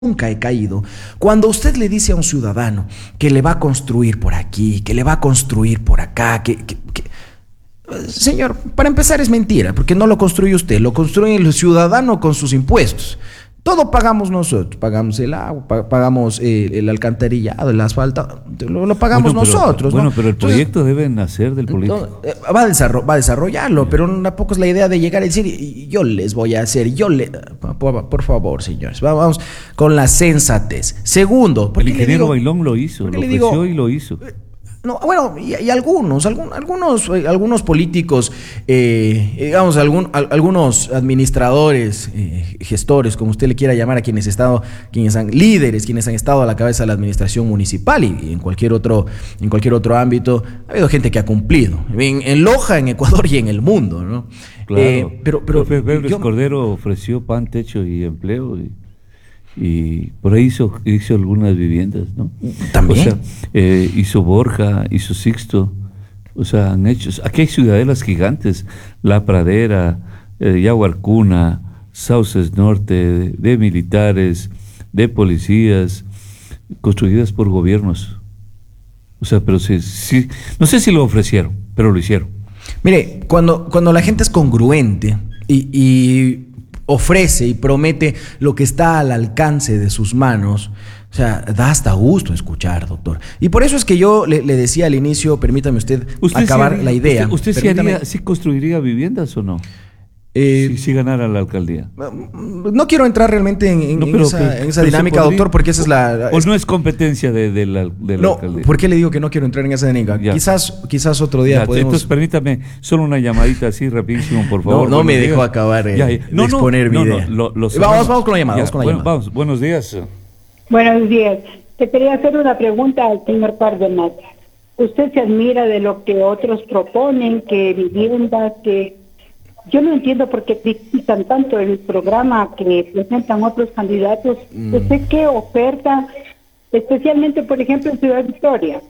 nunca he caído. Cuando usted le dice a un ciudadano que le va a construir por aquí, que le va a construir por acá, Señor, para empezar es mentira, porque no lo construye usted, lo construye el ciudadano con sus impuestos. Todo pagamos nosotros, pagamos el agua, pagamos el alcantarillado, el asfalto, lo pagamos nosotros. Bueno, ¿no? pero el proyecto debe nacer del político. Va a desarrollarlo, pero tampoco es la idea de llegar a decir, yo les voy a hacer, por favor, señores, vamos con la sensatez. Segundo, el ingeniero Bailón lo hizo, lo ofreció y lo hizo. No, bueno, y algunos políticos, digamos, algunos administradores, gestores, como usted le quiera llamar, a quienes han estado a la cabeza de la administración municipal y en cualquier otro ámbito, ha habido gente que ha cumplido, en Loja, en Ecuador y en el mundo, ¿no? Claro, pero Febres Cordero ofreció pan, techo y empleo y por ahí hizo algunas viviendas, ¿no? También. O sea, hizo Borja, hizo Sixto, o sea, han hecho. Aquí hay ciudadelas gigantes, La Pradera, Yaguarcuna, Sauces Norte, de militares, de policías, construidas por gobiernos. O sea, pero sí, no sé si lo ofrecieron, pero lo hicieron. Mire, cuando la gente es congruente y ofrece y promete lo que está al alcance de sus manos, o sea, da hasta gusto escuchar, doctor. Y por eso es que yo le decía al inicio, permítame usted acabar la idea. ¿Usted sí construiría viviendas o no? Si ganara la alcaldía. No quiero entrar realmente en esa dinámica, doctor, porque esa es la... Pues no es competencia de la alcaldía. ¿Por qué le digo que no quiero entrar en esa dinámica? Quizás otro día podemos... Entonces permítame, solo una llamadita así rapidísimo, por favor. No me dejó acabar de exponer mi idea. Vamos con la llamada. Vamos, buenos días. Buenos días. Te quería hacer una pregunta al señor Cárdenas. Usted se admira de lo que otros proponen, que viviendas, que... Yo no entiendo por qué critican tanto el programa que presentan otros candidatos. ¿Usted qué oferta, especialmente, por ejemplo, en Ciudad Victoria?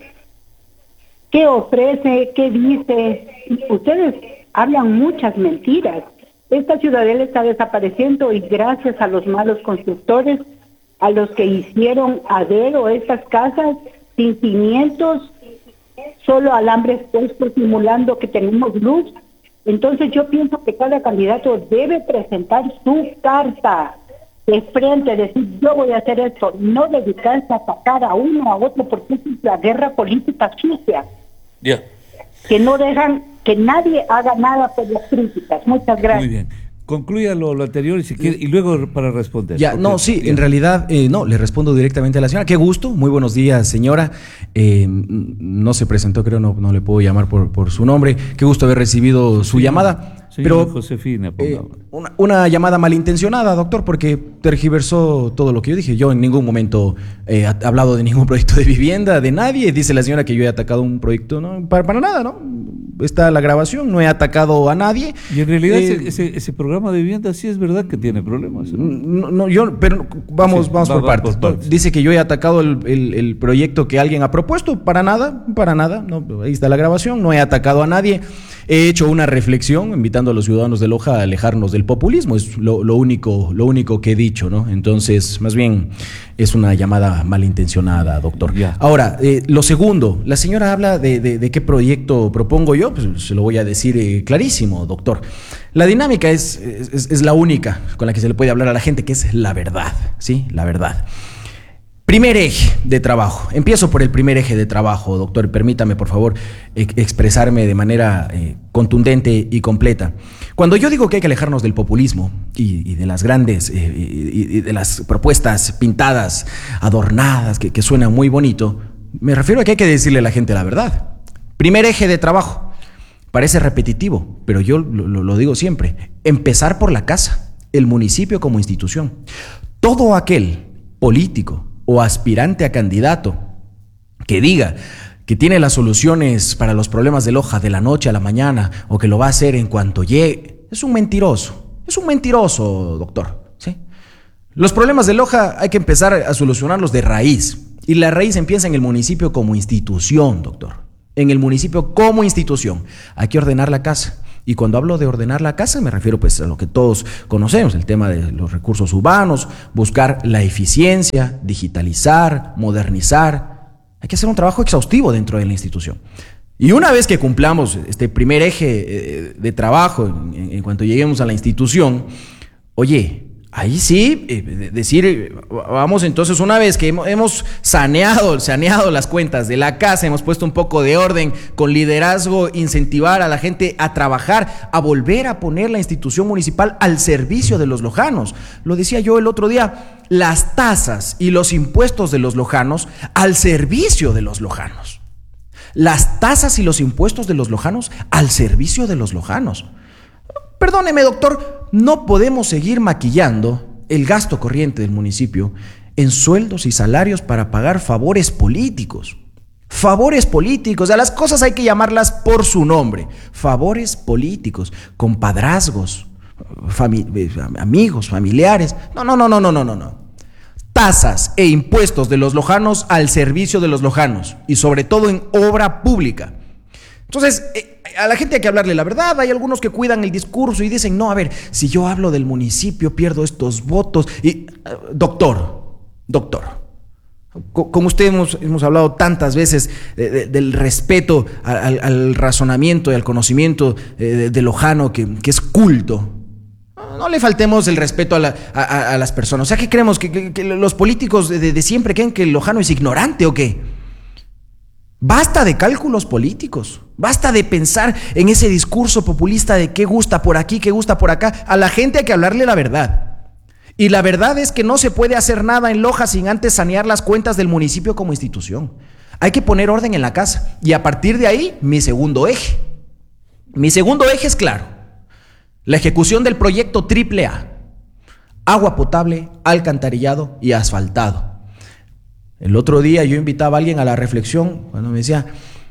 ¿Qué ofrece? ¿Qué dice? Ustedes hablan muchas mentiras. Esta ciudadela está desapareciendo y gracias a los malos constructores, a los que hicieron a dedo estas casas sin cimientos, solo alambres puestos simulando que tenemos luz. Entonces yo pienso que cada candidato debe presentar su carta de frente, decir yo voy a hacer esto, no dedicarse a atacar a uno a otro, porque es la guerra política sucia. Que no dejan que nadie haga nada por las críticas. Muchas gracias. Muy bien. Concluya lo anterior y si quiere, y luego para responder. En realidad, le respondo directamente a la señora. Qué gusto, muy buenos días, señora. No se presentó, creo, no le puedo llamar por su nombre. Qué gusto haber recibido su llamada. Pero Josefina, una llamada malintencionada, doctor, porque tergiversó todo lo que yo dije. Yo en ningún momento he hablado de ningún proyecto de vivienda, de nadie. Dice la señora que yo he atacado un proyecto, no, para nada, ¿no? Está la grabación, no he atacado a nadie. Y en realidad ese programa de vivienda sí es verdad que tiene problemas. Pero vamos por partes. Dice que yo he atacado el proyecto que alguien ha propuesto. Para nada, no, ahí está la grabación, no he atacado a nadie. He hecho una reflexión invitando a los ciudadanos de Loja a alejarnos del populismo, es lo único que he dicho, ¿no? Entonces, más bien es una llamada malintencionada, doctor. Ahora, lo segundo, la señora habla de qué proyecto propongo yo, pues se lo voy a decir clarísimo, doctor. La dinámica es la única con la que se le puede hablar a la gente, que es la verdad, ¿sí? La verdad. Primer eje de trabajo. Empiezo por el primer eje de trabajo, doctor. Permítame, por favor, expresarme de manera contundente y completa. Cuando yo digo que hay que alejarnos del populismo y de las grandes y de las propuestas pintadas, adornadas, que suenan muy bonito, me refiero a que hay que decirle a la gente la verdad. Primer eje de trabajo. Parece repetitivo, pero yo lo digo siempre. Empezar por la casa, el municipio como institución. Todo aquel político o aspirante a candidato que diga que tiene las soluciones para los problemas de Loja de la noche a la mañana o que lo va a hacer en cuanto llegue, es un mentiroso, doctor, ¿sí? Los problemas de Loja hay que empezar a solucionarlos de raíz, y la raíz empieza en el municipio como institución, doctor. En el municipio como institución hay que ordenar la casa, Y cuando hablo de ordenar la casa, me refiero pues a lo que todos conocemos, el tema de los recursos urbanos, buscar la eficiencia, digitalizar, modernizar. Hay que hacer un trabajo exhaustivo dentro de la institución. Y una vez que cumplamos este primer eje de trabajo en cuanto lleguemos a la institución, oye, ahí sí, decir, vamos entonces, una vez que hemos saneado las cuentas de la casa, hemos puesto un poco de orden, con liderazgo, incentivar a la gente a trabajar, a volver a poner la institución municipal al servicio de los lojanos. Lo decía yo el otro día, las tasas y los impuestos de los lojanos al servicio de los lojanos. Las tasas y los impuestos de los lojanos al servicio de los lojanos. Perdóneme, doctor, no podemos seguir maquillando el gasto corriente del municipio en sueldos y salarios para pagar favores políticos. Favores políticos, a las cosas hay que llamarlas por su nombre. Favores políticos, compadrazgos, amigos, familiares. No. Tasas e impuestos de los lojanos al servicio de los lojanos y sobre todo en obra pública. Entonces, a la gente hay que hablarle la verdad. Hay algunos que cuidan el discurso y dicen, no, a ver, si yo hablo del municipio pierdo estos votos. Y, doctor, como usted hemos hablado tantas veces del respeto al razonamiento y al conocimiento de lojano que es culto. No le faltemos el respeto a las personas. O sea, ¿qué creemos? ¿Que los políticos de siempre creen que el lojano es ignorante o qué? Basta de cálculos políticos, basta de pensar en ese discurso populista de qué gusta por aquí, qué gusta por acá. A la gente hay que hablarle la verdad. Y la verdad es que no se puede hacer nada en Loja sin antes sanear las cuentas del municipio como institución. Hay que poner orden en la casa. Y a partir de ahí, mi segundo eje. Mi segundo eje es claro. La ejecución del proyecto AAA. Agua potable, alcantarillado y asfaltado. El otro día yo invitaba a alguien a la reflexión cuando me decía,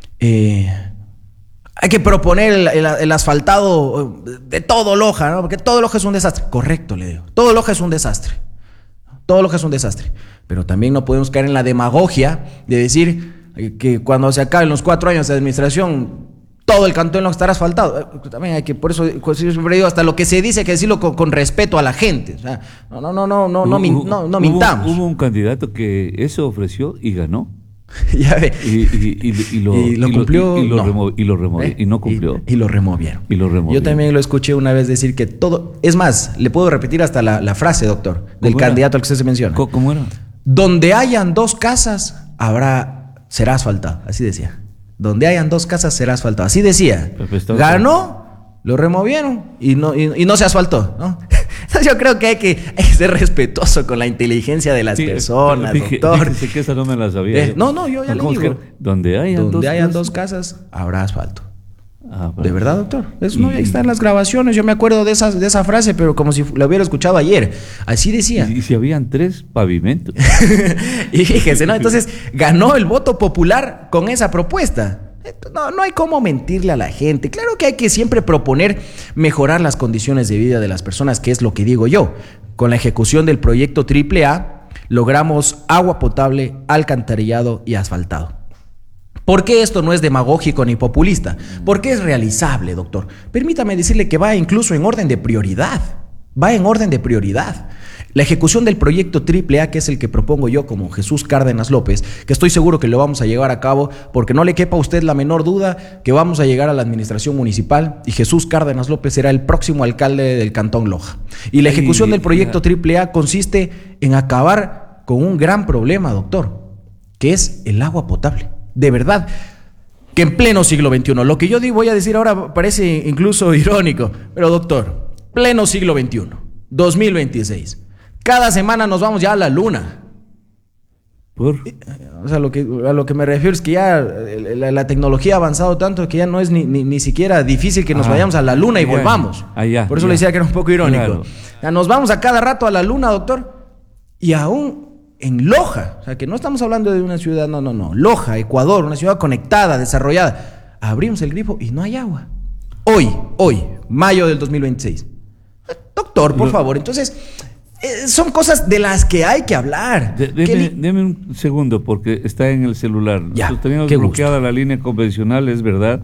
hay que proponer el asfaltado de todo Loja, ¿no? Porque todo Loja es un desastre. Correcto, le digo. Todo Loja es un desastre. Todo Loja es un desastre. Pero también no podemos caer en la demagogia de decir que cuando se acaben los 4 años de administración, todo el cantón Loja estará asfaltado. También hay que, por eso siempre digo, hasta lo que se dice hay que decirlo con respeto a la gente. O sea, no mintamos. Hubo un candidato que eso ofreció y ganó. Ya ve. Y lo cumplió. Y no cumplió. Y lo removieron. Yo también lo escuché una vez decir que todo. Es más, le puedo repetir hasta la frase, doctor, del candidato al que usted se menciona. ¿Cómo era? Donde hayan 2 casas, será asfaltado. Así decía. Donde hayan 2 casas será asfaltado. Así decía. Ganó, lo removieron y no se asfaltó, ¿no? Entonces yo creo que hay que ser respetuoso con la inteligencia de las personas, doctor. Fíjese que esa no me la sabía. No, yo ya le digo. Donde hayan 2 casas, habrá asfalto. Bueno. ¿De verdad, doctor? Eso no está en las grabaciones. Yo me acuerdo de esa frase, pero como si la hubiera escuchado ayer. Así decía. ¿Y si habían 3 pavimentos? Y fíjese, ¿no? Entonces ganó el voto popular con esa propuesta. No hay cómo mentirle a la gente. Claro que hay que siempre proponer mejorar las condiciones de vida de las personas, que es lo que digo yo. Con la ejecución del proyecto AAA logramos agua potable, alcantarillado y asfaltado. ¿Por qué esto no es demagógico ni populista? Porque es realizable, doctor. Permítame decirle que va incluso en orden de prioridad. La ejecución del proyecto AAA, que es el que propongo yo como Jesús Cárdenas López, que estoy seguro que lo vamos a llevar a cabo, porque no le quepa a usted la menor duda que vamos a llegar a la administración municipal y Jesús Cárdenas López será el próximo alcalde del Cantón Loja. Y la ejecución del proyecto AAA consiste en acabar con un gran problema, doctor, que es el agua potable. De verdad, que en pleno siglo XXI, lo que yo voy a decir ahora parece incluso irónico, pero doctor, pleno siglo XXI, 2026, cada semana nos vamos ya a la luna. ¿Por? O sea, a lo que me refiero es que ya la tecnología ha avanzado tanto que ya no es ni siquiera difícil que nos vayamos a la luna y volvamos. Por eso le decía que era un poco irónico. Claro. Ya nos vamos a cada rato a la luna, doctor, y aún en Loja, o sea, que no estamos hablando de una ciudad, no, Loja, Ecuador, una ciudad conectada, desarrollada, abrimos el grifo y no hay agua. Hoy, mayo del 2026. Doctor, por favor, entonces, son cosas de las que hay que hablar. Deme un segundo, porque está en el celular. Ya, nosotros teníamos bloqueada la línea convencional, es verdad,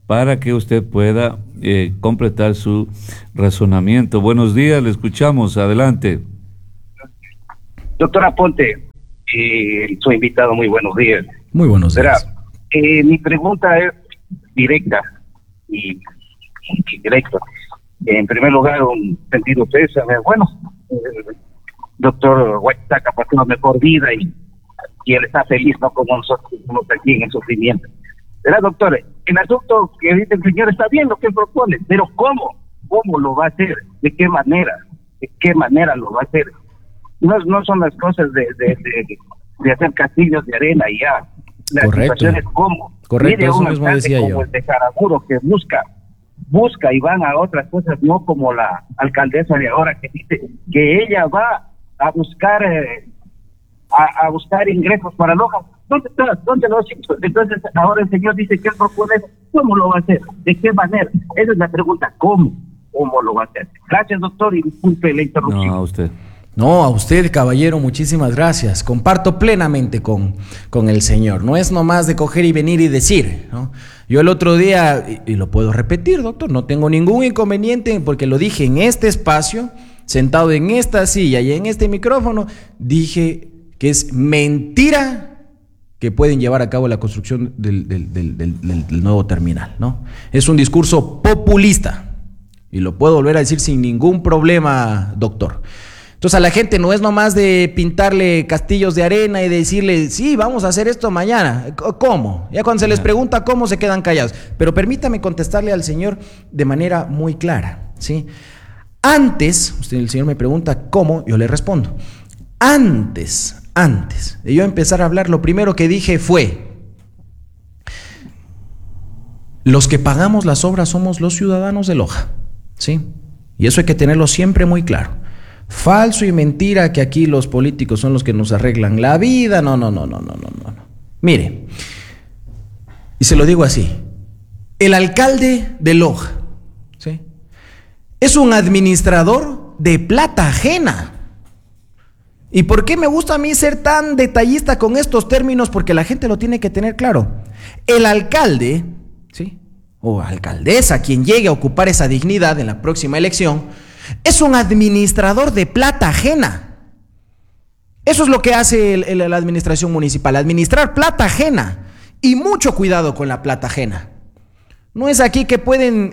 para que usted pueda completar su razonamiento. Buenos días, le escuchamos, adelante. Doctora Ponte, su invitado, muy buenos días. Muy buenos días. Mi pregunta es directa y directa. En primer lugar, un sentido pésame. Bueno, el doctor Huaytaca ha pasado una mejor vida y él está feliz, no como nosotros aquí en el sufrimiento. ¿Verdad, doctor? El asunto que dice el señor está bien lo que él propone, pero ¿cómo? ¿Cómo lo va a hacer? ¿De qué manera? ¿De qué manera lo va a hacer? No son las cosas de hacer castillos de arena y ya. La situación es cómo. Correcto, eso mismo mismo decía yo. Como el de Caraguro, que busca y van a otras cosas, no como la alcaldesa de ahora que dice que ella va a buscar a buscar ingresos para Loja. ¿Dónde está? ¿Dónde los hizo? Entonces ahora el señor dice que él propone eso. ¿Cómo lo va a hacer? ¿De qué manera? Esa es la pregunta. ¿Cómo lo va a hacer? Gracias, doctor, y disculpe la interrupción. No, a usted. No, a usted, caballero, muchísimas gracias. Comparto plenamente con el señor. No es nomás de coger y venir y decir, ¿no? Yo el otro día, y lo puedo repetir, doctor, no tengo ningún inconveniente porque lo dije en este espacio, sentado en esta silla y en este micrófono, dije que es mentira que pueden llevar a cabo la construcción del nuevo terminal, ¿no? Es un discurso populista y lo puedo volver a decir sin ningún problema, doctor. Entonces a la gente no es nomás de pintarle castillos de arena y decirle, sí, vamos a hacer esto mañana. ¿Cómo? Ya cuando se les pregunta cómo, se quedan callados. Pero permítame contestarle al señor de manera muy clara, ¿sí? Antes, el señor me pregunta cómo, yo le respondo. Antes de yo empezar a hablar, lo primero que dije fue, los que pagamos las obras somos los ciudadanos de Loja, ¿sí? Y eso hay que tenerlo siempre muy claro. Falso y mentira que aquí los políticos son los que nos arreglan la vida. No. Mire, y se lo digo así, el alcalde de Loja, ¿sí?, es un administrador de plata ajena. ¿Y por qué me gusta a mí ser tan detallista con estos términos? Porque la gente lo tiene que tener claro. El alcalde, ¿sí?, o alcaldesa, quien llegue a ocupar esa dignidad en la próxima elección, es un administrador de plata ajena. Eso es lo que hace la administración municipal, administrar plata ajena. Y mucho cuidado con la plata ajena. No es aquí que pueden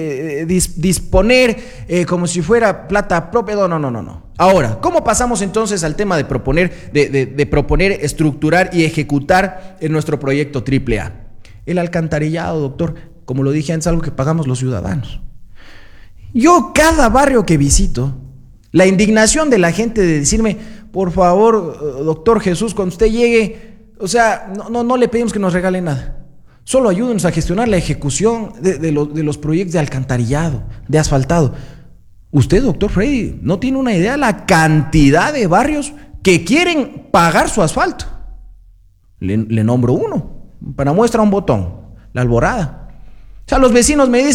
disponer como si fuera plata propia. No. Ahora, ¿cómo pasamos entonces al tema de proponer, de proponer, estructurar y ejecutar en nuestro proyecto AAA? El alcantarillado, doctor, como lo dije antes, es algo que pagamos los ciudadanos. Yo cada barrio que visito, la indignación de la gente de decirme, por favor, doctor Jesús, cuando usted llegue, o sea, no le pedimos que nos regale nada. Solo ayúdenos a gestionar la ejecución de los proyectos de alcantarillado, de asfaltado. Usted, doctor Freddy, no tiene una idea de la cantidad de barrios que quieren pagar su asfalto. Le nombro uno, para muestra un botón, La Alborada. O sea, los vecinos me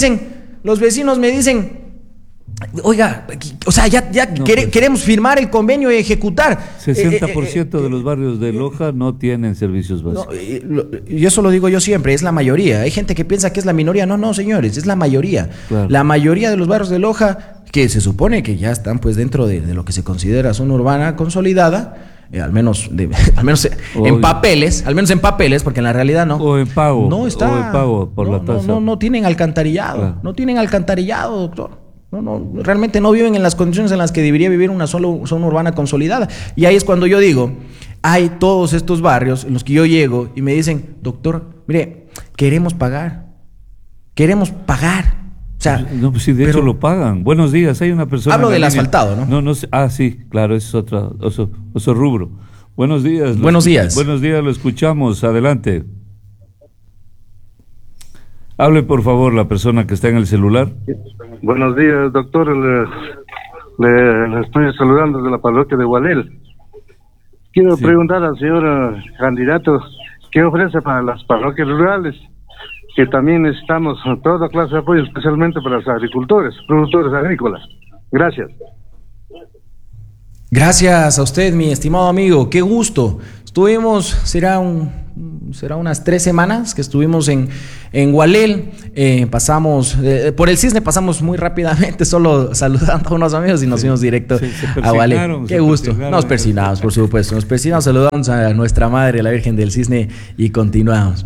dicen, oiga, o sea, queremos firmar el convenio y ejecutar. 60% de los barrios de Loja no tienen servicios básicos. Y eso lo digo yo siempre, es la mayoría. Hay gente que piensa que es la minoría. No, señores, es la mayoría. Claro. La mayoría de los barrios de Loja, que se supone que ya están pues dentro de lo que se considera zona urbana consolidada, al menos en papeles, porque en la realidad no. O en pago. No está. O en pago por la tasa. No tienen alcantarillado. Claro. No tienen alcantarillado, doctor. No, realmente no viven en las condiciones en las que debería vivir una sola zona urbana consolidada. Y ahí es cuando yo digo, hay todos estos barrios en los que yo llego y me dicen, doctor, mire, queremos pagar. O sea, no, pues sí, de hecho lo pagan. Buenos días, hay una persona. Hablo del asfaltado, ¿no? No, sí, claro, ese es otro rubro. Buenos días. Buenos días, lo escuchamos, adelante. Hable, por favor, la persona que está en el celular. Buenos días, doctor. Le estoy saludando desde la parroquia de Gualel. Quiero preguntar al señor candidato, ¿qué ofrece para las parroquias rurales? Que también necesitamos toda clase de apoyo, especialmente para los agricultores, productores agrícolas. Gracias. Gracias a usted, mi estimado amigo. Qué gusto. Será un será unas 3 semanas que estuvimos en Gualel. Pasamos, por el Cisne pasamos muy rápidamente, solo saludando a unos amigos y nos fuimos directo a Gualel. Qué gusto. Nos persignamos, por supuesto. Nos persignamos, saludamos a nuestra madre, la Virgen del Cisne, y continuamos.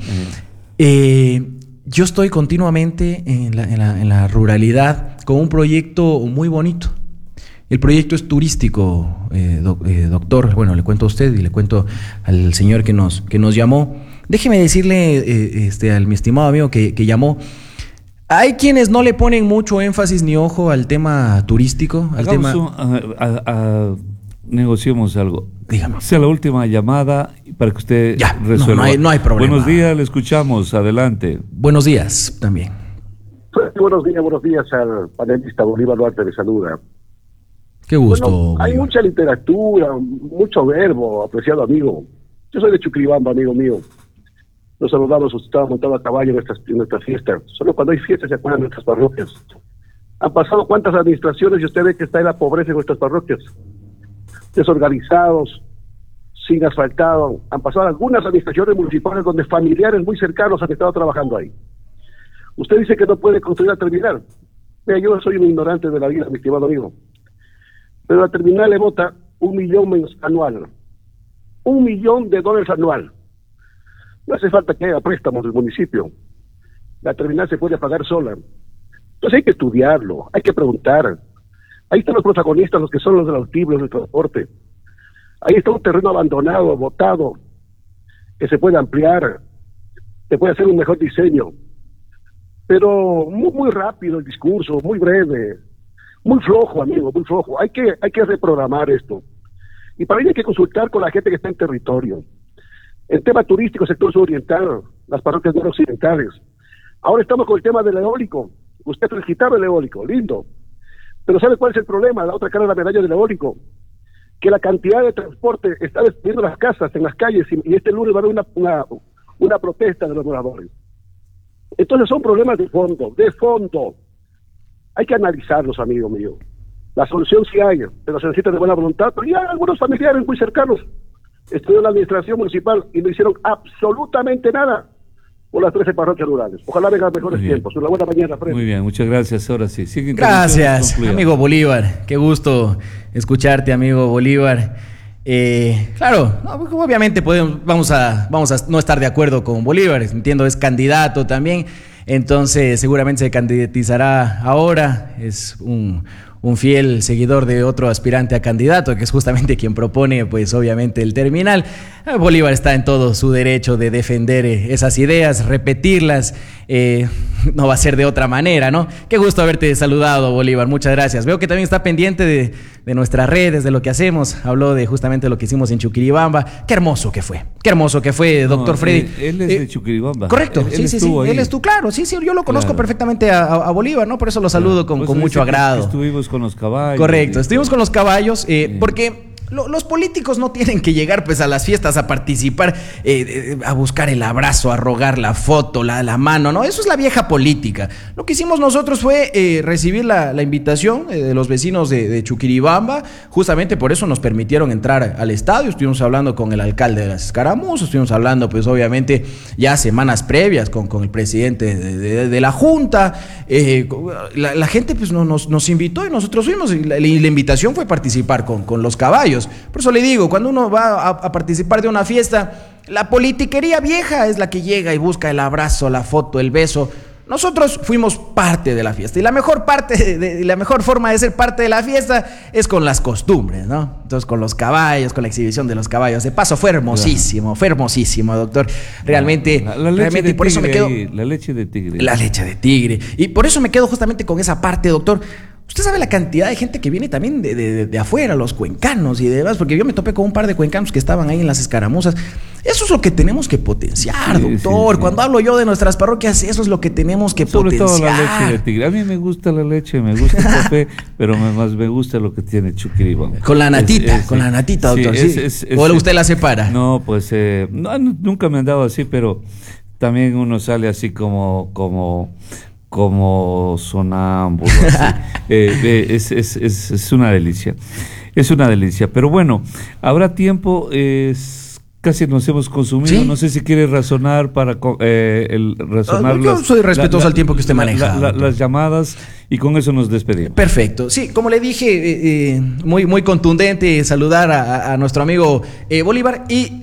Yo estoy continuamente en la ruralidad con un proyecto muy bonito. El proyecto es turístico, doctor. Bueno, le cuento a usted y le cuento al señor que nos llamó. Déjeme decirle a mi estimado amigo que llamó. Hay quienes no le ponen mucho énfasis ni ojo al tema turístico. Negociemos algo. Dígame. Sea la última llamada para que usted ya, resuelva. No hay problema. Buenos días, le escuchamos. Adelante. Buenos días también. Buenos días al panelista. Bolívar Duarte le saluda. Qué gusto. Bueno, hay mucha literatura, mucho verbo, apreciado amigo. Yo soy de Chuquiribamba, amigo mío. Nos saludamos, usted estaba montado a caballo en nuestras fiestas. Solo cuando hay fiestas se acuerdan de nuestras parroquias. Han pasado cuántas administraciones y usted ve que está en la pobreza en nuestras parroquias. Desorganizados, sin asfaltado. Han pasado algunas administraciones municipales donde familiares muy cercanos han estado trabajando ahí. Usted dice que no puede construir la terminal. Mira, yo soy un ignorante de la vida, mi estimado amigo. Pero la terminal le bota $1 millón anual. $1 millón anual. No hace falta que haya préstamos del municipio. La terminal se puede pagar sola. Entonces hay que estudiarlo, hay que preguntar. Ahí están los protagonistas, los que son los del altiplano, del transporte. Ahí está un terreno abandonado, botado, que se puede ampliar, se puede hacer un mejor diseño. Pero muy rápido el discurso, muy breve. Muy flojo, amigo, muy flojo. Hay que reprogramar esto. Y para ello hay que consultar con la gente que está en territorio. El tema turístico, sector suroriental, las parroquias noroccidentales. Ahora estamos con el tema del eólico. Usted felicitaba el eólico, lindo. Pero ¿sabe cuál es el problema? La otra cara de la medalla del eólico. Que la cantidad de transporte está destruyendo las casas, en las calles, y este lunes va a haber una protesta de los moradores. Entonces son problemas de fondo. Hay que analizarlos, amigo mío. La solución sí hay, pero se necesita de buena voluntad. Pero ya algunos familiares muy cercanos estuvieron en la administración municipal y no hicieron absolutamente nada por las 13 parroquias rurales. Ojalá vengan mejores tiempos. Una buena mañana, Fred. Muy bien, muchas gracias. Ahora sí. Gracias, amigo Bolívar. Qué gusto escucharte, amigo Bolívar. Claro, obviamente vamos a no estar de acuerdo con Bolívar. Entiendo, es candidato también. Entonces seguramente se candidatizará ahora. Es un fiel seguidor de otro aspirante a candidato, que es justamente quien propone, pues obviamente, el terminal. Bolívar está en todo su derecho de defender esas ideas, repetirlas. No va a ser de otra manera, ¿no? Qué gusto haberte saludado, Bolívar. Muchas gracias. Veo que también está pendiente de nuestras redes, de lo que hacemos. Habló de justamente lo que hicimos en Chuquiribamba. Qué hermoso que fue, doctor Freddy. Él es de Chuquiribamba. Correcto, sí. Él estuvo, claro, sí, yo lo conozco perfectamente a Bolívar, ¿no? Por eso lo saludo con mucho agrado. Estuvimos con los caballos. Correcto, estuvimos con los caballos, porque los políticos no tienen que llegar pues a las fiestas a participar, a buscar el abrazo, a rogar la foto, la mano, ¿no? Eso es la vieja política. Lo que hicimos nosotros fue recibir la invitación de los vecinos de Chuquiribamba. Justamente por eso nos permitieron entrar al estadio. Estuvimos hablando con el alcalde de las Escaramuzas, estuvimos hablando pues obviamente ya semanas previas con el presidente de la Junta. La gente pues nos invitó y nosotros fuimos, y la invitación fue participar con los caballos. Por eso le digo, cuando uno va a participar de una fiesta, la politiquería vieja es la que llega y busca el abrazo, la foto, el beso. Nosotros fuimos parte de la fiesta, y la mejor forma de ser parte de la fiesta es con las costumbres, ¿no? Entonces, con los caballos, con la exhibición de los caballos. De paso, fue hermosísimo, doctor. Realmente, realmente, y por eso me quedo. La leche de tigre. La leche de tigre. Y por eso me quedo justamente con esa parte, doctor. Usted sabe la cantidad de gente que viene también de afuera, los cuencanos y demás, porque yo me topé con un par de cuencanos que estaban ahí en las Escaramuzas. Eso es lo que tenemos que potenciar, doctor. Sí. Cuando hablo yo de nuestras parroquias, eso es lo que tenemos que potenciar. Sobre todo la leche de tigre. A mí me gusta la leche, me gusta el café, pero más me gusta lo que tiene Chuquiribamba. Con la natita, doctor. Sí, ¿o usted la separa? No, pues nunca me han dado así, pero también uno sale así como sonámbulo, es una delicia, pero bueno, habrá tiempo. casi nos hemos consumido. ¿Sí? No sé si quiere razonar para razonar. Yo soy respetuoso al tiempo que usted maneja. Las llamadas, y con eso nos despedimos. Perfecto. Sí, como le dije, muy, muy contundente saludar a nuestro amigo Bolívar, y